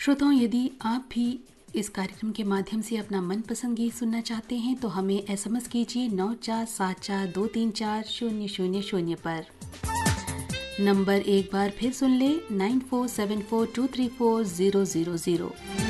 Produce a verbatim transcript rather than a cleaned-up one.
श्रोताओं, यदि आप भी इस कार्यक्रम के माध्यम से अपना मनपसंद गीत सुनना चाहते हैं तो हमें एसएमएस कीजिए नौ चार सात चार दो तीन चार शून्य शून्य शून्य पर। नंबर एक बार फिर सुन ले, नाइन फोर सेवन फोर टू थ्री फोर ज़ीरो ज़ीरो ज़ीरो।